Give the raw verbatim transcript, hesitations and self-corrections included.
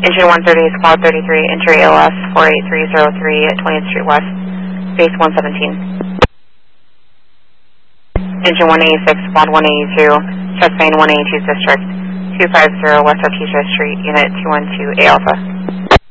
Engine one thirty, Squad thirty-three, entry A L S four eight three zero three at twentieth Street West, base one seventeen. Engine one eighty-six, Squad one eighty-two, chest main one eighty-two District, two five zero West Artesia Street, unit two one two A Alpha.